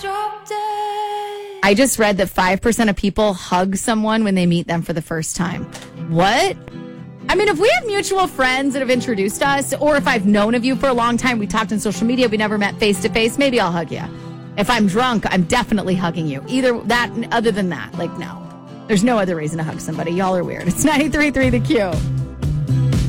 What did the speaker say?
I just read that 5% of people hug someone when they meet them for the first time. What? I mean, if we have mutual friends that have introduced us, or if I've known of you for a long time, we talked on social media, we never met face to face, maybe I'll hug you. If I'm drunk, I'm definitely hugging you. Either that, other than that, like, no. There's no other reason to hug somebody. Y'all are weird. It's 93.3 The Q.